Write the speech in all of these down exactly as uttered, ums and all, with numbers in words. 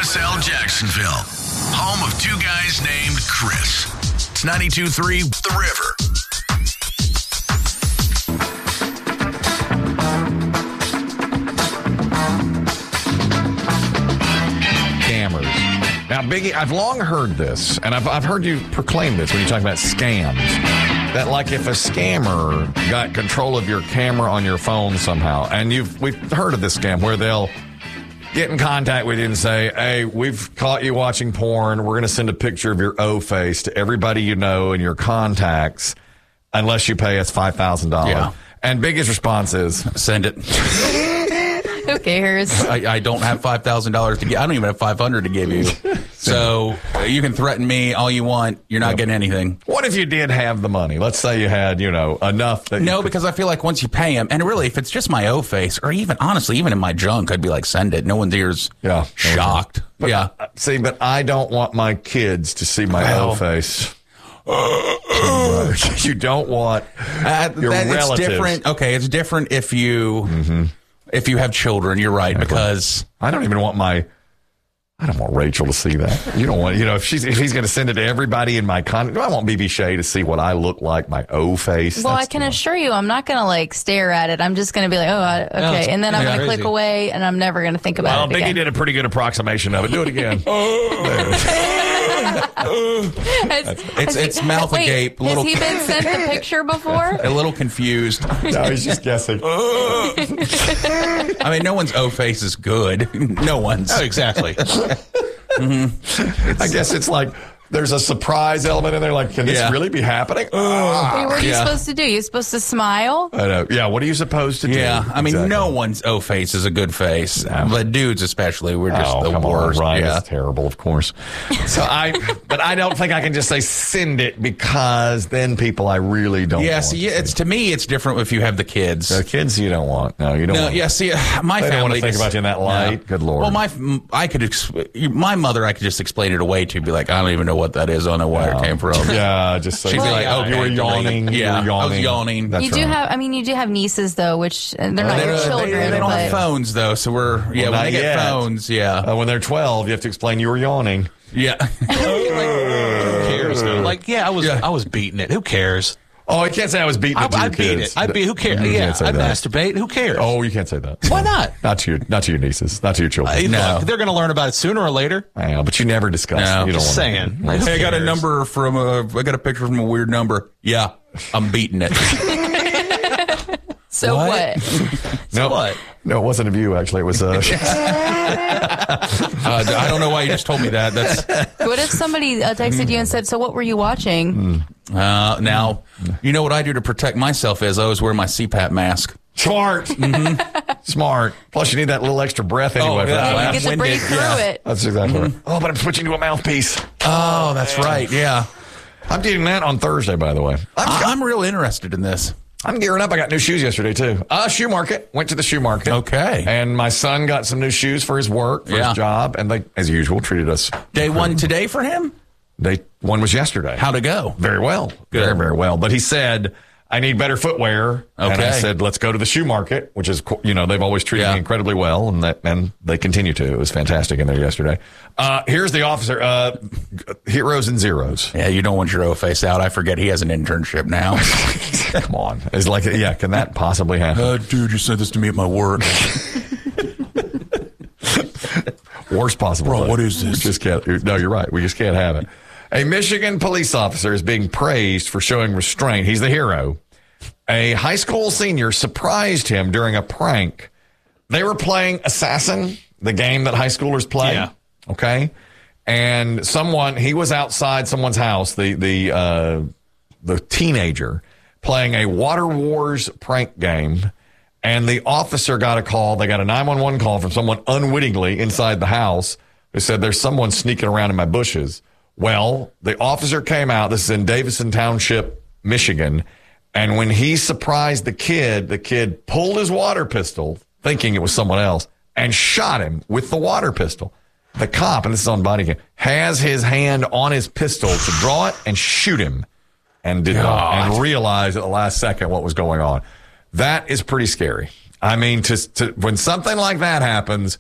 S L Jacksonville, home of two guys named Chris. It's ninety-two point three The River. Scammers. Now, Biggie, I've long heard this, and I've, I've heard you proclaim this when you talk about scams. That, like, if a scammer got control of your camera on your phone somehow, and you've we've heard of this scam where they'll get in contact with you and say, hey, we've caught you watching porn. We're going to send a picture of your O face to everybody you know and your contacts unless you pay us five thousand dollars. Yeah. And Biggie's response is, send it. Who cares? I, I don't have five thousand dollars to give. I don't even have five hundred dollars to give you. So uh, you can threaten me all you want. You're not yep. getting anything. What if you did have the money? Let's say you had, you know, enough. That no, could... because I feel like once you pay him, and really, if it's just my O face, or even, honestly, even in my junk, I'd be like, send it. No one's ears yeah, shocked. But, yeah. Uh, see, but I don't want my kids to see my well, O face. You don't want uh, your that, relatives. It's different. Okay, it's different if you mm-hmm. if you have children. You're right, yeah, because I don't even want my. I don't want Rachel to see that. You don't want, you know, if she's if he's going to send it to everybody in my con. I want B B Shea to see what I look like, my O face. Well, That's I can assure you, I'm not going to like stare at it. I'm just going to be like, oh, I, okay, no, and then I'm yeah, going to click away, and I'm never going to think about well, it Biggie again. did a pretty good approximation of it. Do it again. has, it's has it's he, mouth wait, agape. Has Little, he been sent the picture before? A little confused. No, he's just guessing. I mean, no one's O face is good. No one's. Oh, exactly. Mm-hmm. I guess it's like there's a surprise element in there. Like, can this yeah. really be happening? Wait, what are you yeah. supposed to do? You're supposed to smile? I know. Yeah, what are you supposed to do? Yeah, I mean, exactly. no one's O face is a good face, no. But dudes especially, we're just oh, the come worst. On, Ryan, yeah. it's terrible, of course. So I, but I don't think I can just say send it because then people I really don't. Yeah, want see, to it's see. to me, it's different if you have the kids. The kids you don't want. No, you don't. No, want yeah. See, my they family don't want to think just, about you in that light. No. Good Lord. Well, my I could ex- my mother, I could just explain it away to be like, I don't even know what that is. I don't know where no. it came from. Yeah, just say she'd be like, oh, okay, you were yawning. delete. Yeah, you were yawning. I was yawning. That's you do right. have, I mean, you do have nieces though, which they're not they your don't, children. They, they don't but... have phones though, so we're yeah. Well, when they get yet. phones, yeah. Uh, when they're twelve, you have to explain you were yawning. Yeah. Like, who cares? Though? Like, yeah, I was, Yeah. I was beating it. Who cares? Oh, I can't say I was beating I, it to I your beat kids. it. I beat. Who cares? You Yeah, can't say I that. masturbate. Who cares? Oh, you can't say that. Why not? Not to your, not to your nieces, not to your children. Uh, No. look, they're going to learn about it sooner or later. I know, but you never discuss. No. it. You don't Just wanna- saying. Like, Hey, I got a cares? number from a. I got a picture from a weird number. Yeah, I'm beating it. So What? what? no, what? no, it wasn't of you. Actually, it was. Uh, Uh, I don't know why you just told me that. That's What if somebody uh, texted you and said, so what were you watching? uh, now. You know what I do to protect myself is I always wear my C PAP mask. Smart, mm-hmm. Smart. Plus, you need that little extra breath anyway. Oh, for yeah. that And laugh. you get to winded, breathe through yeah. it. That's exactly right. Oh, but I'm switching to a mouthpiece. Oh, that's right. Yeah, I'm getting that on Thursday, by the way. I'm, I- I'm real interested in this. I'm gearing up. I got new shoes yesterday too. Uh, shoe market. Went to the shoe market. Okay. And my son got some new shoes for his work, for Yeah. his job, and they, as usual, treated us. Day one today for him. They one was yesterday. How'd it go? Very well. Good. Very, very well. But he said, I need better footwear. And I Okay. said, let's go to the shoe market, which is, you know, they've always treated Yeah. me incredibly well, and that, and they continue to. It was fantastic in there yesterday. Uh, here's the officer, uh, heroes and zeros. Yeah, you don't want your O face out. I forget he has an internship now. Come on. It's like, yeah, can that possibly happen? Uh, dude, you sent this to me at my work. Worst possible. Bro, thing. what is this? We just can't. No, you're right. We just can't have it. A Michigan police officer is being praised for showing restraint. He's the hero. A high school senior surprised him during a prank. They were playing Assassin, the game that high schoolers play. Yeah. Okay. And someone, he was outside someone's house, the the uh, the teenager, playing a Water Wars prank game. And the officer got a call. They got a nine one one call from someone unwittingly inside the house who said, there's someone sneaking around in my bushes. Well, the officer came out. This is in Davison Township, Michigan. And when he surprised the kid, the kid pulled his water pistol, thinking it was someone else, and shot him with the water pistol. The cop, and this is on body cam, has his hand on his pistol to draw it and shoot him, and did not, and realized at the last second what was going on. That is pretty scary. I mean, to, to when something like that happens,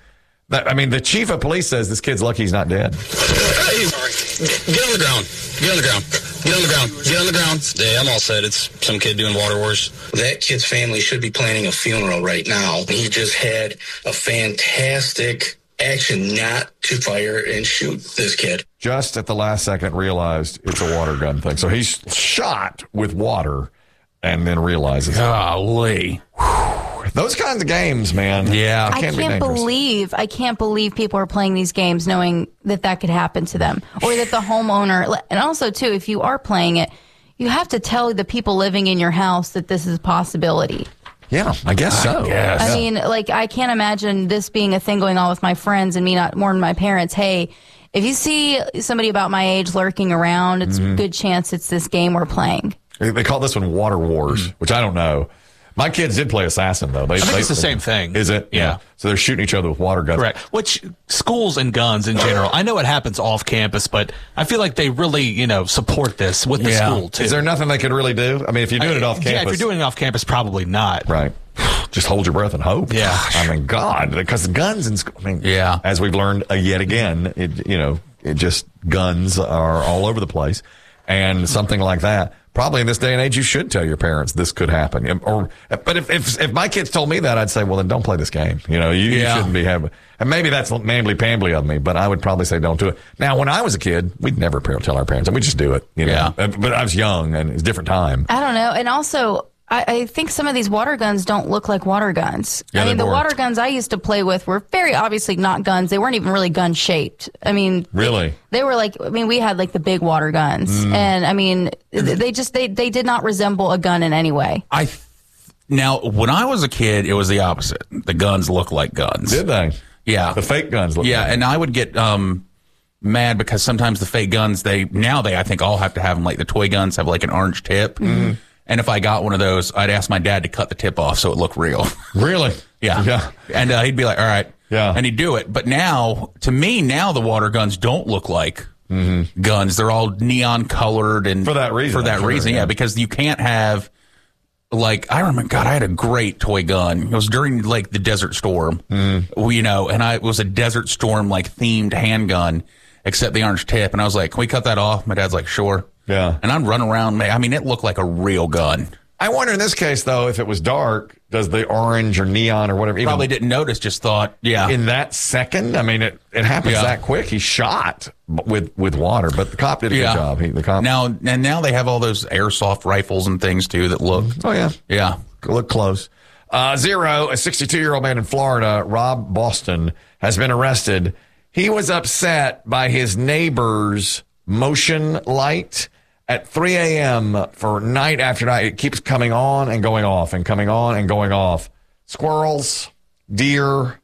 That, I mean, the chief of police says this kid's lucky he's not dead. Hey, get on the ground. Get on the ground. Get on the ground. Get on the ground. Yeah, I'm all set. It's some kid doing water wars. That kid's family should be planning a funeral right now. He just had a fantastic action not to fire and shoot this kid. Just at the last second realized it's a water gun thing. So he's shot with water and then realizes. Golly. Those kinds of games, man. Yeah. I can be can't dangerous. believe I can't believe people are playing these games knowing that that could happen to them, or that the homeowner. And also, too, if you are playing it, you have to tell the people living in your house that this is a possibility. Yeah, I guess so. guess. I mean, like, I can't imagine this being a thing going on with my friends and me not warning my parents. Hey, if you see somebody about my age lurking around, it's Mm-hmm. a good chance it's this game we're playing. They they call this one Water Wars, which I don't know. My kids did play Assassin, though. They, I think they- it's the same thing. Is it? Yeah. So they're shooting each other with water guns. Correct. Which schools and guns in general, I know it happens off campus, but I feel like they really, you know, support this with the Yeah. school too. Is there nothing they could really do? I mean, if you're doing it off campus. Yeah, if you're doing it off campus, probably not. Right. Just hold your breath and hope. Yeah. I mean, God, because guns in school, I mean, Yeah. as we've learned uh, yet again, it, you know, it just, guns are all over the place. And something like that, probably in this day and age, you should tell your parents this could happen. Or, but if, if, if my kids told me that, I'd say, well, then don't play this game. You know, you, you Yeah. shouldn't be having, and maybe that's mambly pambly of me, but I would probably say don't do it. Now, when I was a kid, we'd never tell our parents, and we just do it. You know? Yeah. But I was young and it's a different time. I don't know. And also, I, I think some of these water guns don't look like water guns. Yeah, I mean, they're the more- water guns I used to play with were very obviously not guns. They weren't even really gun shaped. I mean, Really? they were like, I mean, we had like the big water guns. Mm. And I mean, they just, they, they did not resemble a gun in any way. I th- now, when I was a kid, it was the opposite. The guns looked like guns. Did they? Yeah. The fake guns look Yeah, like and I would get um, mad because sometimes the fake guns, they now they I think all have to have them. Like the toy guns have like an orange tip. Mm-hmm. And if I got one of those, I'd ask my dad to cut the tip off so it looked real. Really? Yeah. Yeah. And uh, he'd be like, all right. Yeah. And he'd do it. But now, to me, now the water guns don't look like guns. They're all neon colored. And For that reason, For that I'm sure, reason, yeah. yeah. Because you can't have, like, I remember, God, I had a great toy gun. It was during, like, the Desert Storm, mm. you know, and I it was a Desert Storm, like, themed handgun, except the orange tip. And I was like, can we cut that off? My dad's like, sure. Yeah. And I'd run around. I mean, it looked like a real gun. I wonder in this case, though, if it was dark, does the orange or neon or whatever even Probably didn't notice, just thought, yeah. in that second? I mean, it, it happens Yeah. that quick. He shot with with water, but the cop did a Yeah. good job. He, the cop. Now, and now they have all those airsoft rifles and things too that look. oh yeah, Yeah. look close. Uh, Zero, a sixty-two-year-old man in Florida, Rob Boston, has been arrested. He was upset by his neighbor's motion light at three a.m. for night after night. It keeps coming on and going off and coming on and going off. Squirrels, deer,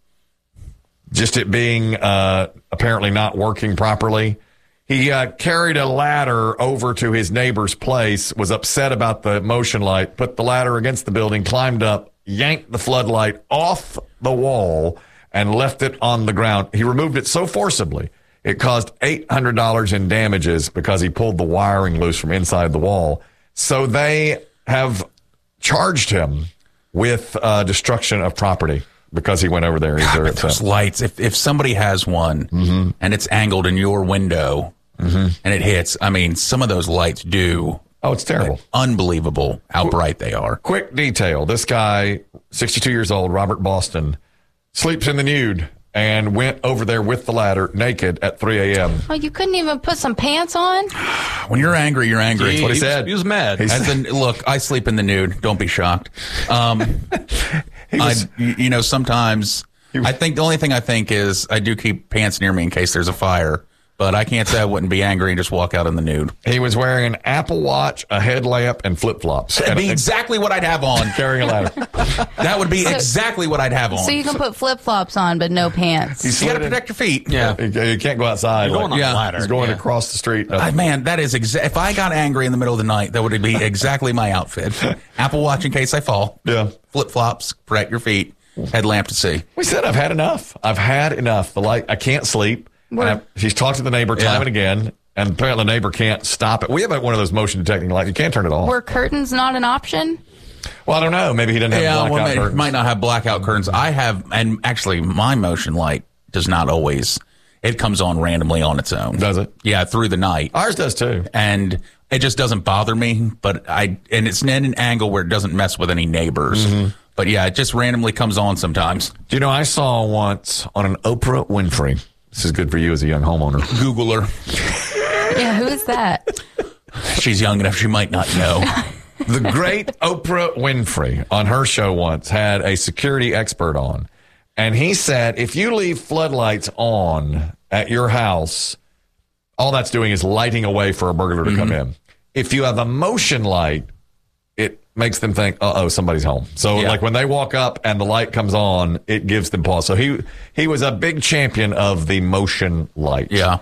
just it being uh, apparently not working properly. He uh, carried a ladder over to his neighbor's place, was upset about the motion light, put the ladder against the building, climbed up, yanked the floodlight off the wall, and left it on the ground. He removed it so forcibly, it caused eight hundred dollars in damages because he pulled the wiring loose from inside the wall. So they have charged him with uh, destruction of property because he went over there. He's very But those upset. lights, if, if somebody has one and it's angled in your window and it hits, I mean, some of those lights do. Oh, it's terrible. Unbelievable how bright they are. Quick detail. This guy, sixty-two years old, Robert Boston, sleeps in the nude and went over there with the ladder naked at three a.m. Oh, you couldn't even put some pants on? When you're angry, you're angry. He, what he he said. Was, he was mad. He As in, look, I sleep in the nude. Don't be shocked. Um, He was- I, you you know, sometimes was- I think the only thing I think is I do keep pants near me in case there's a fire. But I can't say I wouldn't be angry and just walk out in the nude. He was wearing an Apple Watch, a headlamp, and flip-flops. That'd And- be and exactly what I'd have on. carrying a ladder. That would be exactly what I'd have on. So you can put flip flops on, but no pants. You got slid to in- protect your feet. yeah. You you can't go outside. You're going on Yeah. the ladder. He's going yeah. across the street. Uh, man, that is exa- if I got angry in the middle of the night, that would be exactly my outfit. Apple Watch in case I fall. Yeah. Flip flops, protect your feet. Headlamp to see. We said I've had enough. I've had enough. The light. I can't sleep. And We're- I've- she's talked to the neighbor time Yeah. and again, and apparently the neighbor can't stop it. We have one of those motion detecting lights. You can't turn it off. Were curtains not an option? Well, I don't know. Maybe he didn't have Yeah, blackout well, may, curtains. might not have blackout curtains. I have, and actually, my motion light does not always. It comes on randomly on its own. Does it? Yeah, through the night. Ours does too. And it just doesn't bother me. But I and it's in an angle where it doesn't mess with any neighbors. Mm-hmm. But yeah, it just randomly comes on sometimes. Do you know, I saw once on an Oprah Winfrey. This is good for you as a young homeowner. Google her. Yeah, who is that? She's young enough she might not know. The great Oprah Winfrey on her show once had a security expert on. And he said, if you leave floodlights on at your house, all that's doing is lighting a way for a burglar to mm-hmm. come in. If you have a motion light, it makes them think, uh-oh, somebody's home. So, yeah. like, when they walk up and the light comes on, it gives them pause. So he he was a big champion of the motion light. Yeah.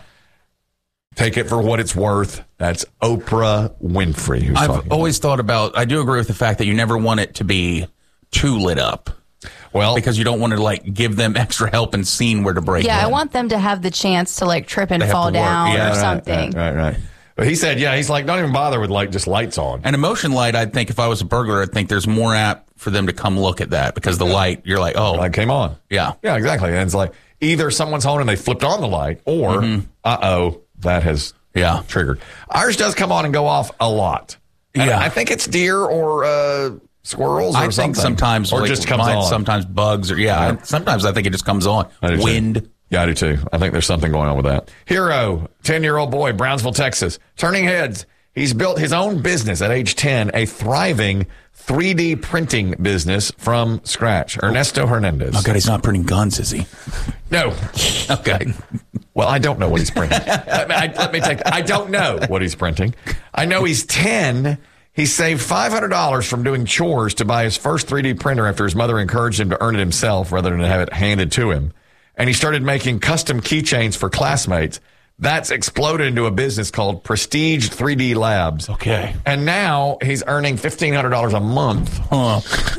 Take it for what it's worth. That's Oprah Winfrey. Who's I've always thought about, I do agree with the fact that you never want it to be too lit up. Well, because you don't want to like give them extra help and seeing where to break. Yeah, in. I want them to have the chance to like trip and fall down yeah, or right, something. Right, right, right. But he said, yeah, he's like, don't even bother with like just lights on. And a motion light, I'd think if I was a burglar, I'd think there's more apt for them to come look at that because the light, you're like, oh, light came on. Yeah, yeah, exactly. And it's like either someone's home and they flipped on the light, or mm-hmm. uh oh, that has yeah triggered. Ours does come on and go off a lot. And yeah, I think it's deer or. uh Squirrels or I something. think sometimes or like, just comes mine, on. Sometimes bugs or yeah, yeah. Sometimes I think it just comes on. Wind. Too. Yeah, I do too. I think there's something going on with that. Hero, ten-year-old boy, Brownsville, Texas, turning heads. He's built his own business at age ten, a thriving three D printing business from scratch. Ernesto Hernandez. Oh God, he's not printing guns, is he? No. Okay. Well, I don't know what he's printing. I, I, let me take. I don't know what he's printing. I know he's ten. He saved five hundred dollars from doing chores to buy his first three D printer after his mother encouraged him to earn it himself rather than have it handed to him. And he started making custom keychains for classmates. That's exploded into a business called Prestige three D Labs. Okay. And now he's earning fifteen hundred dollars a month huh,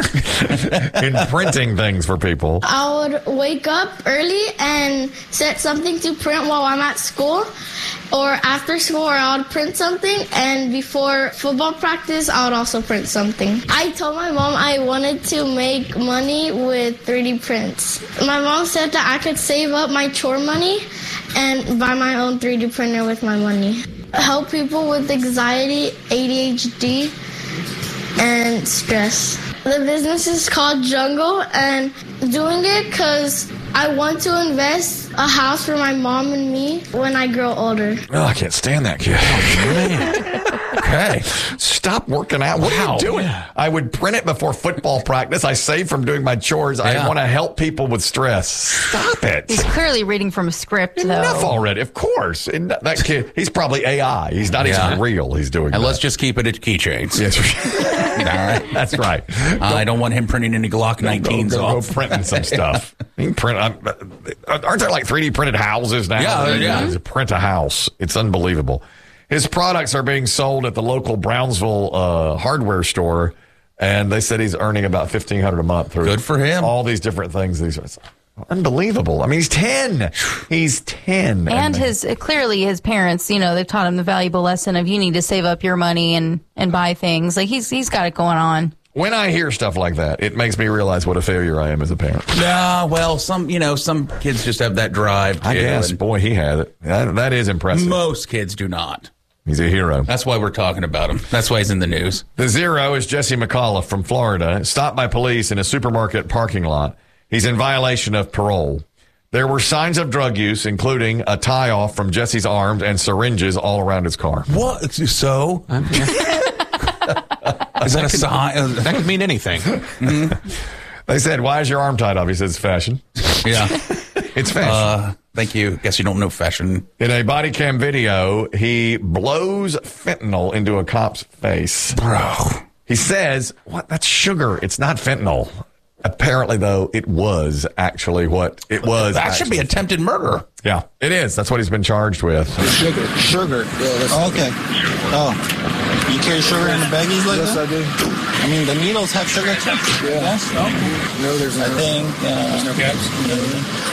in printing things for people. I would wake up early and set something to print while I'm at school. Or after school, or I would print something, and before football practice, I would also print something. I told my mom I wanted to make money with three D prints. My mom said that I could save up my chore money and buy my own three D printer with my money. Help people with anxiety, A D H D, and stress. The business is called Jungle, and doing it because I want to invest a house for my mom and me when I grow older. Oh, I can't stand that kid. Oh, man. Okay. Stop working out. What wow. are you doing? Yeah. I would print it before football practice. I save from doing my chores. Yeah. I want to help people with stress. Stop it. He's clearly reading from a script, though. Enough already. Of course. And that kid, he's probably A I. He's not yeah. even real. He's doing And that. let's just keep it at keychains. Yes. All right. That's right. Uh, I don't want him printing any Glock nineteens go, go, off. Go printing some stuff. You can print. Uh, aren't there like three D printed houses now? Yeah, yeah. You print a house. It's unbelievable. His products are being sold at the local Brownsville uh, hardware store, and they said he's earning about fifteen hundred dollars a month. Through Good for him. All these different things. These are unbelievable. I mean, he's ten. He's ten. And, and his clearly his parents, you know, they've taught him the valuable lesson of you need to save up your money and, and buy things. Like he's he's got it going on. When I hear stuff like that, it makes me realize what a failure I am as a parent. Yeah, well, some you know, some kids just have that drive. I guess. Boy, he had it. That, that is impressive. Most kids do not. He's a hero. That's why we're talking about him. That's why he's in the news. The zero is Jesse McAuliffe from Florida, stopped by police in a supermarket parking lot. He's in violation of parole. There were signs of drug use, including a tie-off from Jesse's arms and syringes all around his car. What? So? Is that, that a could, sign? That could mean anything. Mm-hmm. They said, why is your arm tied off? He says, fashion. Yeah. It's fashion. Uh, thank you. Guess you don't know fashion. In a body cam video, he blows fentanyl into a cop's face. Bro. He says, what? That's sugar. It's not fentanyl. Apparently, though, it was actually what it was. That actually. should be attempted murder. Yeah, it is. That's what he's been charged with. Sugar. Sugar. Yeah, oh, okay. Oh. You carry sugar in the baggies like yes, that? Yes, I do. I mean, the needles have sugar too? Yeah. Yes? Okay. No, there's no. I think. Uh, there's no caps?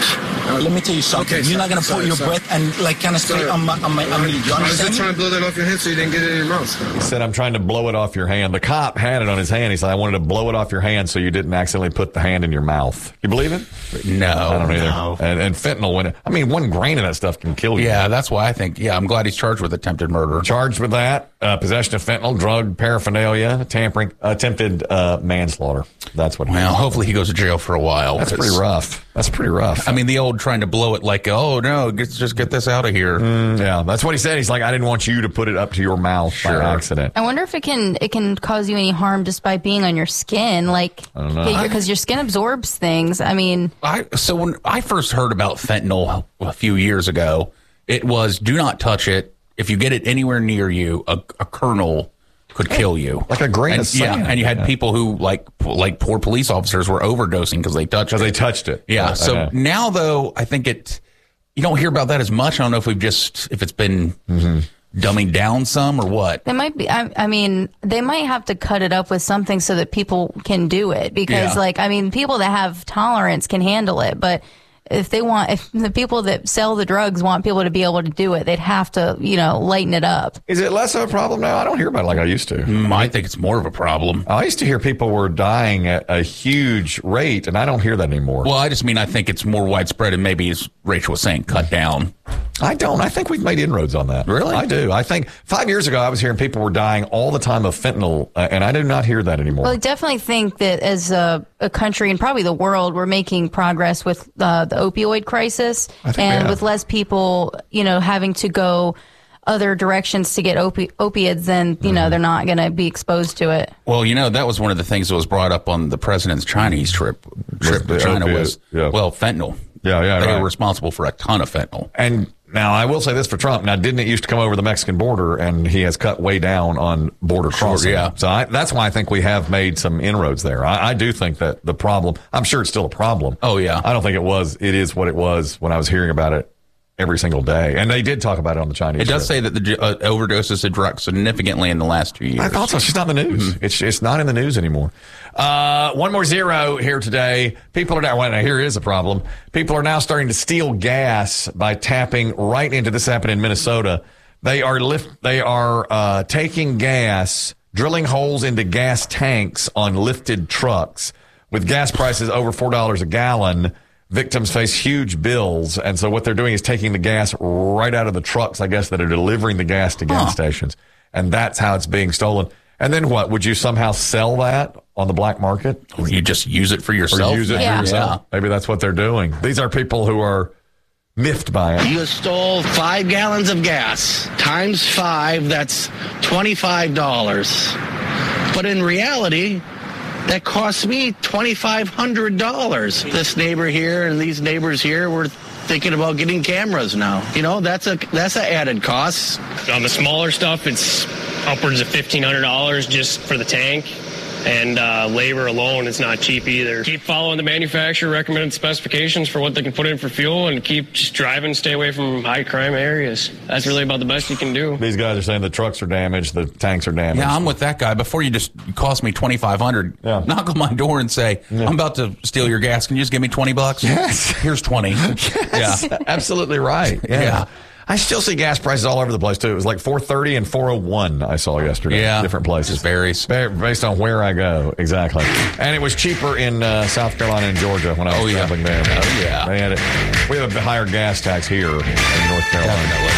Uh, let me tell you something. Okay, You're not gonna sorry, put your sorry. breath and like kind of spray on my on my on me. You I was just understand trying me? to blow that off your hand so you didn't get it in your mouth. He said, I'm trying to blow it off your hand. The cop had it on his hand. He said, I wanted to blow it off your hand so you didn't accidentally put the hand in your mouth. You believe it? No, I don't either. no. And, and fentanyl, when it, I mean, one grain of that stuff can kill you. Yeah, that's why I think, yeah, I'm glad he's charged with attempted murder. Charged with that, uh, possession of fentanyl, drug paraphernalia, tampering, attempted uh, manslaughter. That's what he Well, was. hopefully he goes to jail for a while. That's pretty rough. That's pretty rough. I mean, the old trying to blow it like, oh, no, get, just get this out of here. Mm, yeah, that's what he said. He's like, I didn't want you to put it up to your mouth Sure. by accident. I wonder if it can it can cause you any harm just by being on your skin, like I don't know. because your skin absorbs things. I mean, I So when I first heard about fentanyl a few years ago, it was do not touch it. If you get it anywhere near you, a, a kernel could kill you. Like a grain and, of sand. Yeah, and you had Yeah. people who, like like poor police officers, were overdosing because they touched Because it. they touched it. Yeah. I So know. now, though, I think it. You don't hear about that as much. I don't know if we've just if it's been Mm-hmm. dumbing down some or what. they might be. I, I mean, they might have to cut it up with something so that people can do it. Because, Yeah. like, I mean, people that have tolerance can handle it, but if they want, if the people that sell the drugs want people to be able to do it, they'd have to, you know, lighten it up. Is it less of a problem now? I don't hear about it like I used to. Mm, I think it's more of a problem. I used to hear people were dying at a huge rate, and I don't hear that anymore. Well, I just mean I think it's more widespread and maybe, as Rachel was saying, cut down. I don't. I think we've made inroads on that. Really? I do. I think five years ago, I was hearing people were dying all the time of fentanyl, uh, and I do not hear that anymore. Well, I definitely think that as a, a country and probably the world, we're making progress with uh, the opioid crisis, I think we and have. with less people, you know, having to go other directions to get opi- opiates, then you know they're not going to be exposed to it. Well, you know, that was one of the things that was brought up on the president's Chinese trip. Trip the to China opiate, was, yeah. well, fentanyl. Yeah, yeah, They right. were responsible for a ton of fentanyl. And now I will say this for Trump. Now, didn't it used to come over the Mexican border, and he has cut way down on border crossing? yeah. So I, that's why I think we have made some inroads there. I, I do think that the problem, I'm sure it's still a problem. Oh, yeah. I don't think it was, it is what it was when I was hearing about it every single day. And they did talk about it on the Chinese It does trip. say that the uh, overdoses had dropped significantly in the last two years. I thought so. She's not in the news. Mm-hmm. It's it's not in the news anymore. Uh, one more zero here today. People are now, well, now here is a problem. People are now starting to steal gas by tapping right into this happened in Minnesota. They are lift. They are uh, taking gas, drilling holes into gas tanks on lifted trucks. With gas prices over four dollars a gallon, victims face huge bills. And so what they're doing is taking the gas right out of the trucks, I guess, that are delivering the gas to gas Huh. stations. And that's how it's being stolen. And then what? Would you somehow sell that on the black market? Or you just use it for yourself. Or use it Yeah. for yourself? Maybe that's what they're doing. These are people who are miffed by it. You stole five gallons of gas. Times five, that's twenty-five dollars. But in reality, that cost me twenty-five hundred dollars. This neighbor here and these neighbors here were thinking about getting cameras now. You know, that's a that's an added cost. On the smaller stuff, it's upwards of fifteen hundred dollars just for the tank. And uh, labor alone is not cheap either. Keep following the manufacturer recommended specifications for what they can put in for fuel, and keep just driving, stay away from high crime areas. That's really about the best you can do. These guys are saying the trucks are damaged, the tanks are damaged. Yeah, I'm with that guy. Before you just cost me twenty-five hundred, Yeah. knock on my door and say, I'm about to steal your gas. Can you just give me twenty bucks? Yes. Here's twenty. Yes, Yeah. absolutely right. Yeah. Yeah. I still see gas prices all over the place, too. It was like four thirty and four oh one I saw yesterday. Yeah. Different places. Just varies. Ba- Based on where I go. Exactly. And it was cheaper in uh, South Carolina and Georgia when I was Oh, yeah. traveling there. Oh, yeah. They had it. We have a higher gas tax here in North Carolina. Definitely.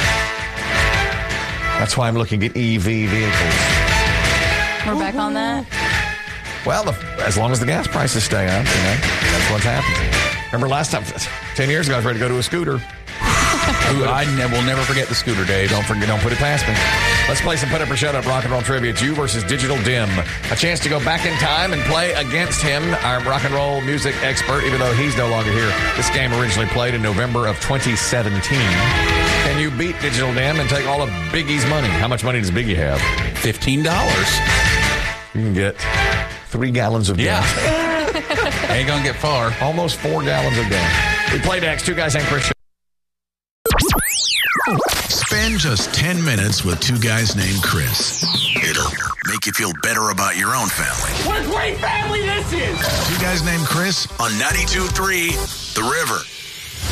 That's why I'm looking at E V vehicles. We're back on that. Well, the, as long as the gas prices stay up, you know, that's what's happening. Remember last time, ten years ago, I was ready to go to a scooter. Ooh, I ne- will never forget the scooter days. Don't forget, don't put it past me. Let's play some Put Up or Shut Up rock and roll trivia. It's you versus Digital Dim. A chance to go back in time and play against him, our rock and roll music expert, even though he's no longer here. This game originally played in November of twenty seventeen. Can you beat Digital Dim and take all of Biggie's money? How much money does Biggie have? fifteen dollars. You can get three gallons of Yeah. gas. Ain't gonna get far. Almost four gallons of gas. We play next. Two guys named Chris. Spend just ten minutes with two guys named Chris. It'll make you feel better about your own family. What a great family this is! Two guys named Chris on ninety-two point three The River.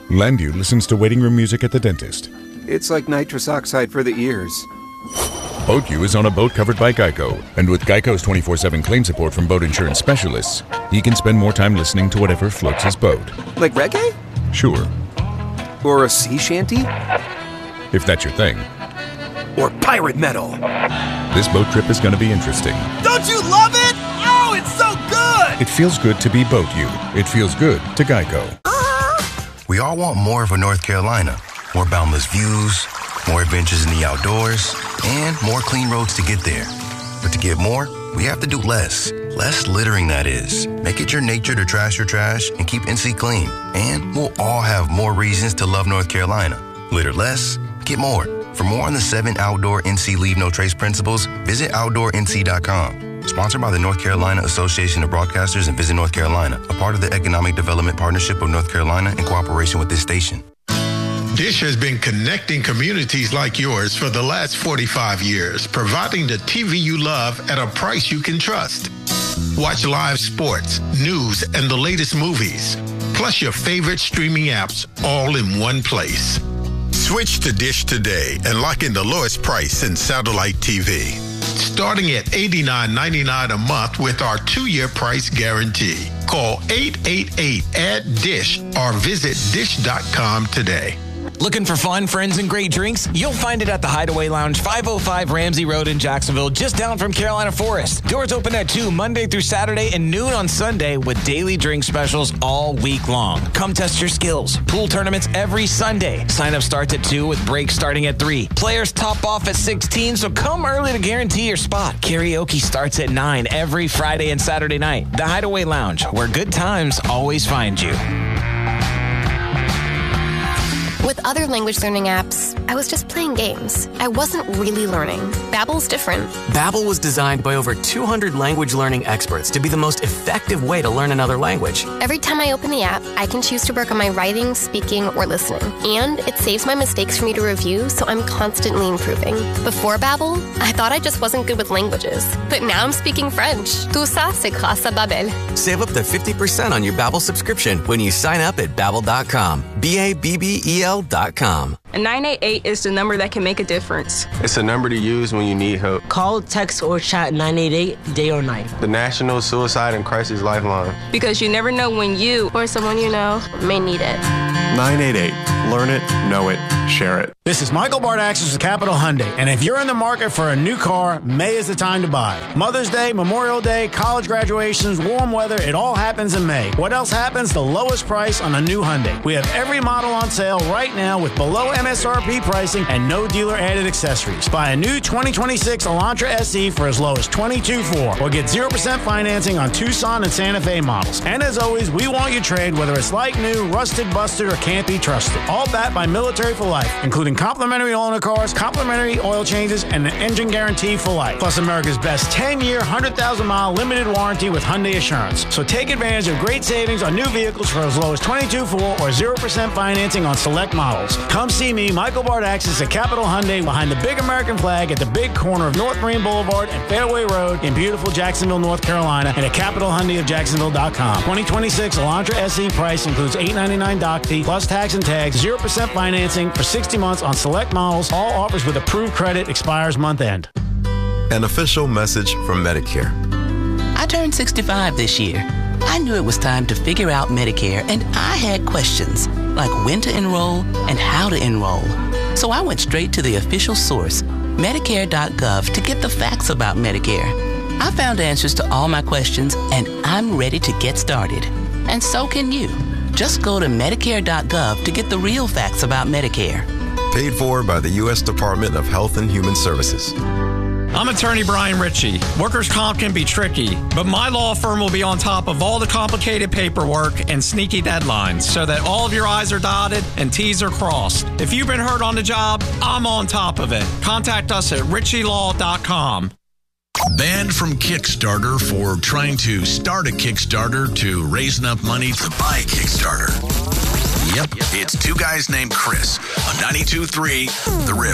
Landu listens to waiting room music at the dentist. It's like nitrous oxide for the ears. BoatU is on a boat covered by Geico, and with Geico's twenty-four seven claim support from boat insurance specialists, he can spend more time listening to whatever floats his boat. Like reggae? Sure. Or a sea shanty? If that's your thing. Or pirate metal. This boat trip is going to be interesting. Don't you love it? Oh, it's so good! It feels good to be BoatU. It feels good to Geico. We all want more for North Carolina. More boundless views, more adventures in the outdoors, and more clean roads to get there. But to get more, we have to do less. Less littering, that is. Make it your nature to trash your trash and keep N C clean. And we'll all have more reasons to love North Carolina. Litter less, get more. For more on the seven Outdoor N C Leave No Trace principles, visit outdoor N C dot com. Sponsored by the North Carolina Association of Broadcasters and Visit North Carolina, a part of the Economic Development Partnership of North Carolina in cooperation with this station. Dish has been connecting communities like yours for the last forty-five years, providing the T V you love at a price you can trust. Watch live sports, news, and the latest movies, plus your favorite streaming apps all in one place. Switch to Dish today and lock in the lowest price in satellite T V. Starting at eighty-nine ninety-nine a month with our two-year price guarantee. Call eight eight eight, A D D I S H or visit dish dot com today. Looking for fun, friends, and great drinks? You'll find it at the Hideaway Lounge, five oh five Ramsey Road in Jacksonville, just down from Carolina Forest. Doors open at two Monday through Saturday and noon on Sunday with daily drink specials all week long. Come test your skills. Pool tournaments every Sunday. Sign up starts at two with breaks starting at three. Players top off at sixteen, so come early to guarantee your spot. Karaoke starts at nine every Friday and Saturday night. The Hideaway Lounge, where good times always find you. With other language learning apps, I was just playing games. I wasn't really learning. Babbel's different. Babbel was designed by over two hundred language learning experts to be the most effective way to learn another language. Every time I open the app, I can choose to work on my writing, speaking, or listening. And it saves my mistakes for me to review, so I'm constantly improving. Before Babbel, I thought I just wasn't good with languages. But now I'm speaking French. Tout ça, c'est grâce à Babbel. Save up to fifty percent on your Babbel subscription when you sign up at babbel dot com. B A B B E L dot com. nine eight eight is the number that can make a difference. It's a number to use when you need help. Call, text, or chat nine eight eight day or night. The National Suicide and Crisis Lifeline. Because you never know when you or someone you know may need it. nine eight eight. Learn it, know it, share it. This is Michael Bardaxis with Capital Hyundai, and if you're in the market for a new car, May is the time to buy. Mother's Day, Memorial Day, college graduations, warm weather, it all happens in May. What else happens? The lowest price on a new Hyundai. We have every model on sale right now with below M S R P pricing and no dealer-added accessories. Buy a new twenty twenty-six Elantra S E for as low as twenty-two thousand four hundred dollars or get zero percent financing on Tucson and Santa Fe models. And as always, we want your trade, whether it's like new, rusted, busted, or can't be trusted. All backed by Military for Life, including complimentary loaner cars, complimentary oil changes, and an engine guarantee for life. Plus America's best ten-year, one hundred thousand mile limited warranty with Hyundai Assurance. So take advantage of great savings on new vehicles for as low as twenty-two thousand four hundred dollars or zero percent financing on select models. Come see me, Michael Bardaxis at Capital Hyundai behind the big American flag at the big corner of North Marine Boulevard and Fairway Road in beautiful Jacksonville, North Carolina, and at capital hyundai of jacksonville dot com. twenty twenty-six Elantra S E price includes eight ninety-nine doc fee plus tax and tags, zero percent financing for sixty months on select models. All offers with approved credit expires month end. An official message from Medicare. I turned sixty-five this year. I knew it was time to figure out Medicare, and I had questions like when to enroll and how to enroll. So I went straight to the official source, medicare dot gov, to get the facts about Medicare. I found answers to all my questions, and I'm ready to get started. And so can you. Just go to medicare dot gov to get the real facts about Medicare. Paid for by the U S Department of Health and Human Services. I'm attorney Brian Ritchie. Workers' comp can be tricky, but my law firm will be on top of all the complicated paperwork and sneaky deadlines so that all of your I's are dotted and T's are crossed. If you've been hurt on the job, I'm on top of it. Contact us at ritchie law dot com. Banned from Kickstarter for trying to start a Kickstarter to raise enough money to buy a Kickstarter. Yep, it's two guys named Chris on ninety-two point three The Rip.